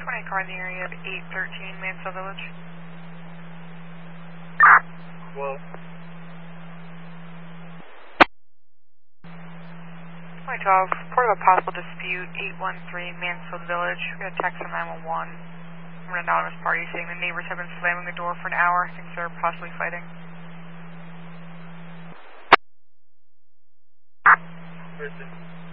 20 car in the area of 813 Mansell Village. Well, 2012, report of a possible dispute, 813 Mansfield Village. We're going to text from 911 from an anonymous party saying the neighbors have been slamming the door for an hour. Things are possibly fighting. person.